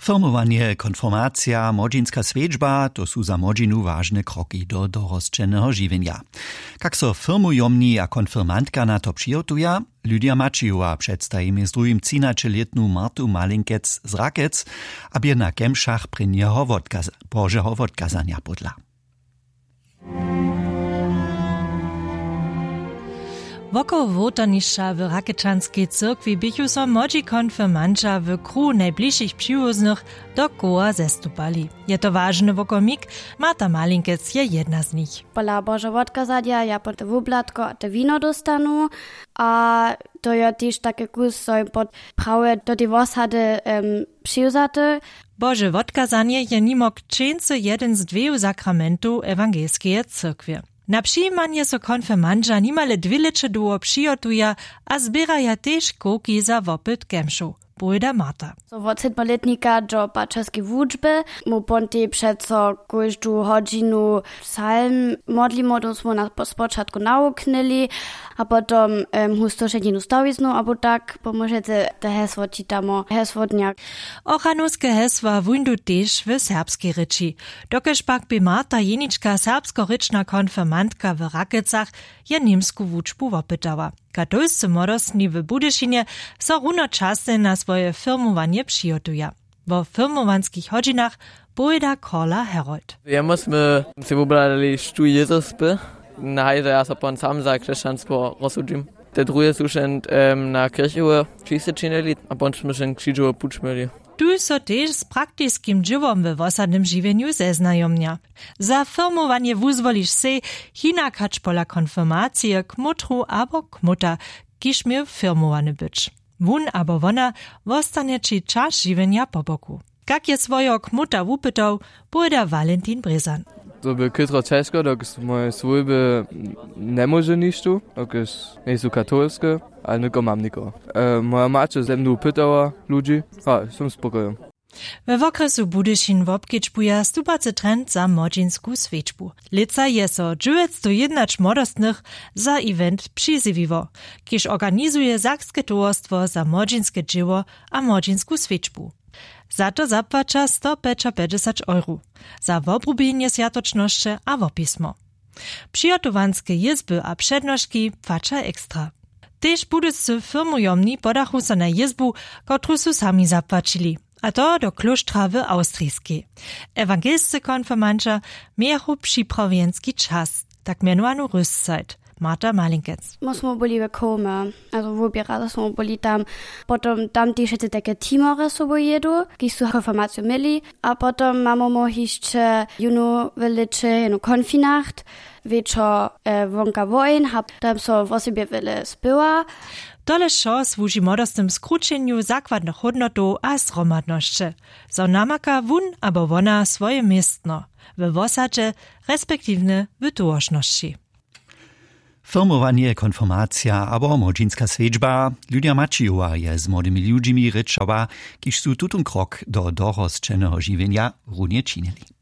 Firmowanie, konfirmacja, młodzinska swiečba to sú za młodzinu ważne kroki do dorosčeného žiwenia. Jak so firmujomni a konfirmantka na to přijotuja, Lydia Mačiova představíme s druhým 13-letnú Martu Malinkec z Rakec, aby na kemšach pri něho Božeho odkazania podla. Woko wotanišća w Rakečanskej cyrkwi bychu so młodzi konfirmanča w kruhu najbliższych przyłóznych do koła zestupali. Je to ważny wokomik, Marta Malinkec je jedna z nich. Pola Boža odkazania, ja pod wublatko a te wino dostanu, a to je też takie kus, so im pod prawe do tej wosady przyjuzate. Boże odkazanie je nimok čęsto jeden z dwóch sakramentów ewangelskiej cyrkwi. Na przyjmanie so konfirmandża nimale 2 leče długo przyjotuja, a zbieraja też kołki za wopyt kemšu, pojda Marta. So od 7-letnika do paczewskiej wódźby, mu ponty przeco każdą godzinu psalm modlimo, to smo na spoczatku nauknili, a potom hustošeninu stawiznu, abo tak, pomożecie te hesło czytamo, hesło dnia. Ochanowskie hesła wundu też w serbskiej ryczy. Dokeż pak by Marta jeniczka serbsko-ryczna konfirmantka w Rakecach je niemsku wódźbu wopytała. Katolscy młodostni w Budyszynie so runočasne na swoje firmowanie przyjotuja. Wo firmowanskich hodzinach pojda Kola Herold. Ja jsme si vybrali štu Jezuspy. Na hajde ja so pon sam za křesťanstvo rozsudžim. Te druhé sú šent na kirchove čiste činili, a pon sme šent křižove pučmeli. Tu so też z praktycznym dżywom w osadnym żywieniu zeznajomnia. Za firmowanie wuzwolisz se hinakać pola konfirmacije k mutru abo k muta, kiż miał firmowany być. Wun abo wona wostanie ci czas żywienia po boku. Jak je swojo k muta wupytał, pojda Valentin Brezan. To by kytro ciężko, dokąd moje służby nie może nisztu, dokąd nie są katolskie, ale niko mam niko. Moja matka ze mną pytała ludzi, a są spokojni. We okresu Budyszin w obkiečbuja stupacy trend za młodzinsku swiečbu. Lica je so 901 młodostnych za event przyzywiwo, kiż organizuje Sakskie towarstwo za młodzinskie dzieło a młodzinsku swiečbu. Za to zapłaca 150 €. Za wobrubienie sjatočnosće a wopismo. Przyjotowanskie jezby a przednożki płaca ekstra. Tež budyscy firmujomni podachu so na jezbu, kotru su sami zapłacili, a to do kloštra w Austrijskiej. Ewangelscy konfirmanča miechu przyprawienski czas, tak mianowanu Rüstzeit. Marta Malinkec. My smo byli v Kome, also wybierali smo byli tam. Potom tam też takie teamory sobie jedu, ki su konfirmację mieli, a potom mamy jeszcze juno veliče, jednu konfinacht, wieczor wonka wojen, tam so w sobie wiele spyła. Tole šo służy młodostnym skróceniu zakładnych hodnotów a zromadności. So namaka wun abo wona swoje miestno, w wosadzie, respektywnie w tułożności. Firmowanie, konfirmacja abo młodzieńska swiečba, Lydia Mačiova je z młodymi ludźmi ryczała, kiż su tutun krok do dorosčeného žiwenia runie činili.